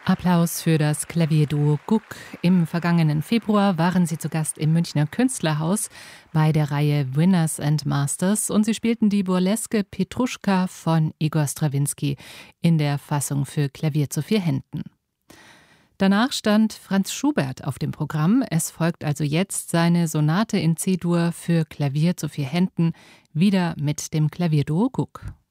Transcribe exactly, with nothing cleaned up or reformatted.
Applaus für das Klavierduo Guck. Im vergangenen Februar waren sie zu Gast im Münchner Künstlerhaus bei der Reihe Winners and Masters und sie spielten die Burleske Petruschka von Igor Strawinski in der Fassung für Klavier zu vier Händen. Danach stand Franz Schubert auf dem Programm. Es folgt also jetzt seine Sonate in C-Dur für Klavier zu vier Händen, wieder mit dem Klavierduo Guck.